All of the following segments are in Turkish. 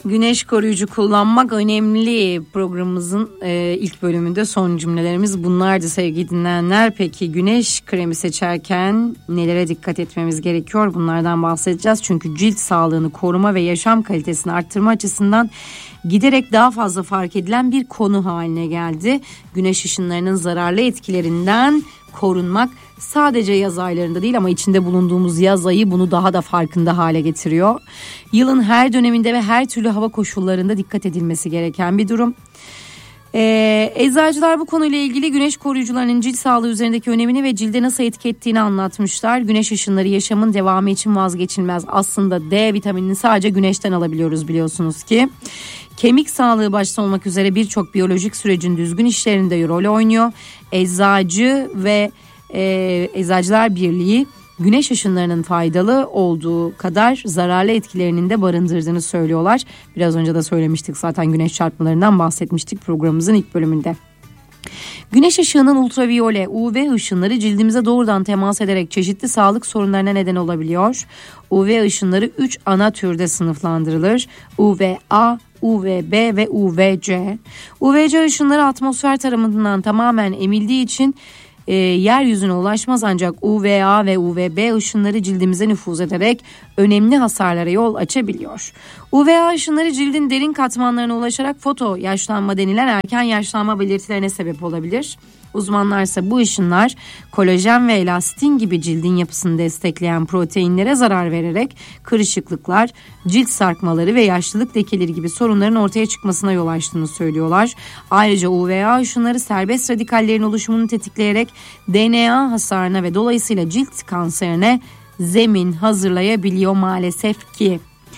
Güneş koruyucu kullanmak önemli programımızın ilk bölümünde son cümlelerimiz bunlardı sevgili dinleyenler. Peki güneş kremi seçerken nelere dikkat etmemiz gerekiyor? Bunlardan bahsedeceğiz. Çünkü cilt sağlığını koruma ve yaşam kalitesini arttırma açısından giderek daha fazla fark edilen bir konu haline geldi. Güneş ışınlarının zararlı etkilerinden korunmak sadece yaz aylarında değil ama içinde bulunduğumuz yaz ayı bunu daha da farkında hale getiriyor. Yılın her döneminde ve her türlü hava koşullarında dikkat edilmesi gereken bir durum. Eczacılar bu konuyla ilgili güneş koruyucularının cilt sağlığı üzerindeki önemini ve cilde nasıl etki ettiğini anlatmışlar. Güneş ışınları yaşamın devamı için vazgeçilmez. Aslında D vitaminini sadece güneşten alabiliyoruz biliyorsunuz ki. Kemik sağlığı başta olmak üzere birçok biyolojik sürecin düzgün işlerinde rol oynuyor. Eczacı ve Eczacılar Birliği güneş ışınlarının faydalı olduğu kadar zararlı etkilerinin de barındırdığını söylüyorlar. Biraz önce de söylemiştik zaten, güneş çarpmalarından bahsetmiştik programımızın ilk bölümünde. Güneş ışığının ultraviyole, UV ışınları cildimize doğrudan temas ederek çeşitli sağlık sorunlarına neden olabiliyor. UV ışınları 3 ana türde sınıflandırılır. UVA, UVB ve UVC. UVC ışınları atmosfer tarafından tamamen emildiği için yeryüzüne ulaşmaz, ancak UVA ve UVB ışınları cildimize nüfuz ederek önemli hasarlara yol açabiliyor. UVA ışınları cildin derin katmanlarına ulaşarak foto yaşlanma denilen erken yaşlanma belirtilerine sebep olabilir. Uzmanlarsa bu ışınlar kolajen ve elastin gibi cildin yapısını destekleyen proteinlere zarar vererek kırışıklıklar, cilt sarkmaları ve yaşlılık lekeleri gibi sorunların ortaya çıkmasına yol açtığını söylüyorlar. Ayrıca UVA ışınları serbest radikallerin oluşumunu tetikleyerek DNA hasarına ve dolayısıyla cilt kanserine zemin hazırlayabiliyor maalesef ki.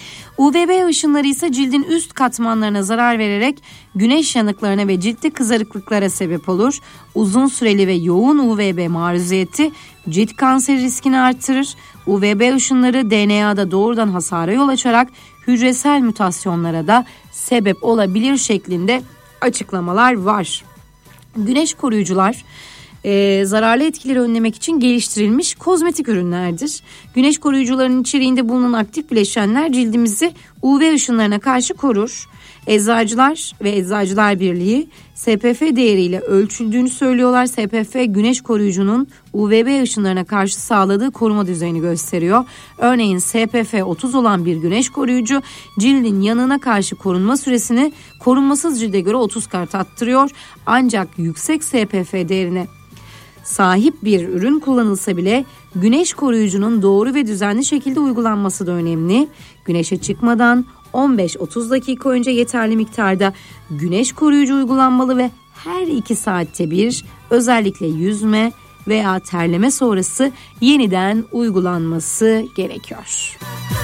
UVB ışınları ise cildin üst katmanlarına zarar vererek güneş yanıklarına ve ciltte kızarıklıklara sebep olur. Uzun süreli ve yoğun UVB maruziyeti cilt kanseri riskini artırır. UVB ışınları DNA'da doğrudan hasara yol açarak hücresel mutasyonlara da sebep olabilir şeklinde açıklamalar var. Güneş koruyucular zararlı etkileri önlemek için geliştirilmiş kozmetik ürünlerdir. Güneş koruyucularının içeriğinde bulunan aktif bileşenler cildimizi UV ışınlarına karşı korur. Eczacılar ve Eczacılar Birliği SPF değeriyle ölçüldüğünü söylüyorlar. SPF güneş koruyucunun UVB ışınlarına karşı sağladığı koruma düzeyini gösteriyor. Örneğin SPF 30 olan bir güneş koruyucu cildin yanığına karşı korunma süresini korunmasız cilde göre 30 kat arttırıyor. Ancak yüksek SPF değerine sahip bir ürün kullanılsa bile güneş koruyucunun doğru ve düzenli şekilde uygulanması da önemli. Güneşe çıkmadan 15-30 dakika önce yeterli miktarda güneş koruyucu uygulanmalı ve her 2 saatte bir, özellikle yüzme veya terleme sonrası yeniden uygulanması gerekiyor.